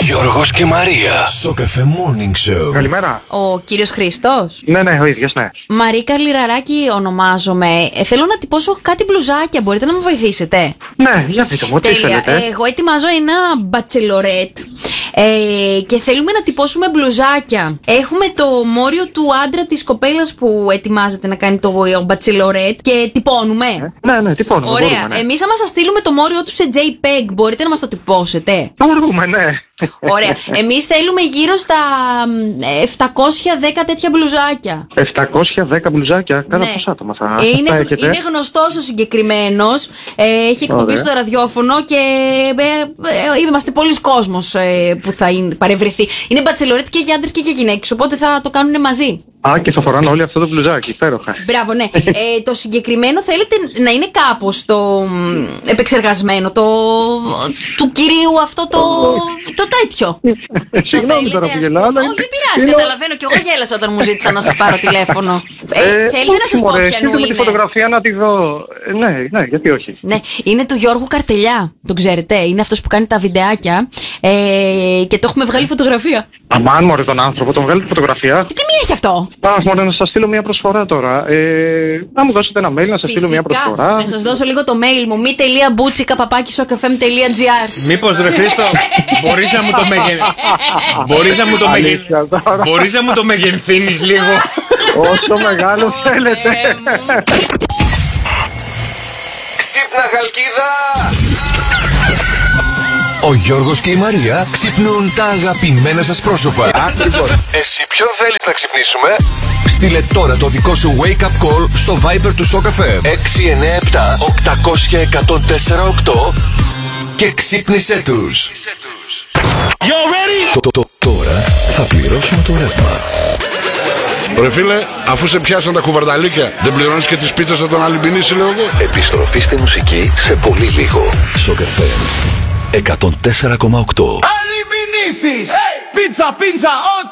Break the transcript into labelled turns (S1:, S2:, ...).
S1: Γιώργος και Μαρία. Στο Cafe Morning Show.
S2: Καλημέρα.
S3: Ο κύριος Χρήστος.
S2: Ναι, ο ίδιος, ναι.
S3: Μαρίκα Λιραράκη ονομάζομαι. Θέλω να τυπώσω κάτι μπλουζάκια. Μπορείτε να με βοηθήσετε?
S2: Ναι, για πείτε μου, τι θέλετε.
S3: Εγώ ετοιμάζω ένα μπατσελορέτ και θέλουμε να τυπώσουμε μπλουζάκια. Έχουμε το μόριο του άντρα της κοπέλας που ετοιμάζεται να κάνει το μπατσελορέτ και τυπώνουμε.
S2: Ναι, τυπώνουμε.
S3: Ωραία.
S2: Μπορούμε, ναι.
S3: Εμείς άμα σας στείλουμε το μόριο του σε JPEG, μπορείτε να μας το τυπώσετε?
S2: Μπορούμε, ναι.
S3: Ωραία. Εμείς θέλουμε γύρω στα 710 τέτοια μπλουζάκια.
S2: 710 μπλουζάκια, κάνα
S3: Ναι.
S2: πόσα άτομα θα έχετε?
S3: Είναι γνωστός ο συγκεκριμένος. Έχει εκπομπή
S2: Ωραία.
S3: στο ραδιόφωνο και είμαστε πολλοί κόσμος που θα παρευρεθεί. Είναι μπατσελορέτ και για άντρες και για γυναίκες, οπότε θα το κάνουν μαζί.
S2: Α, και θα φοράνε όλοι αυτό το μπλουζάκι, υπέροχα.
S3: Μπράβο, ναι. Το συγκεκριμένο θέλετε να είναι κάπως επεξεργασμένο, του κυρίου αυτό το τέτοιο.
S2: Συγγνώμη τώρα που γελάω, αλλά
S3: Όχι, δεν πειράζει, καταλαβαίνω. Και εγώ γέλασα όταν μου ζήτησαν να σας πάρω τηλέφωνο. Θέλετε να σας πω ποιανού
S2: με τη
S3: είναι?
S2: φωτογραφία να τη δω. Ναι, γιατί όχι.
S3: Ναι, είναι του Γιώργου Καρτελιά. Τον ξέρετε, είναι αυτός που κάνει τα βιντεάκια και το έχουμε βγάλει φωτογραφία.
S2: Αμάν, μωρέ τον άνθρωπο, τον βγάλετε φωτογραφία.
S3: Τι τιμή έχει αυτό?
S2: Αχ, μωρέ, να σας στείλω μια προσφορά τώρα. Να μου δώσετε ένα mail να σας στείλω μια προσφορά.
S3: Να σας δώσω λίγο το mail μου, mi.boutsika@sokfm.gr.
S4: Μήπως ρε Χρήστο, μπορείς να μου το μεγενθύνεις λίγο?
S2: Όσο μεγάλο θέλετε.
S1: Ξύπνα Χαλκίδα! Ο Γιώργος και η Μαρία ξυπνούν τα αγαπημένα σας πρόσωπα.
S2: Ακριβώς.
S1: Εσύ ποιον θέλεις να ξυπνήσουμε? Στείλε τώρα το δικό σου wake up call στο Viber του Shock FM 697 800 1048 και ξύπνησέ τους.
S5: Τώρα θα πληρώσουμε το ρεύμα.
S6: Ρε φίλε, αφού σε πιάσαν τα κουβαρνταλίκια, δεν πληρώνεις και τις πίτσες από τον Αλυμπινίση, λέω εγώ.
S5: Επιστροφή στη μουσική σε πολύ λίγο. Shock FM 104,8.
S7: Αλυμπινίσεις! Πίτσα,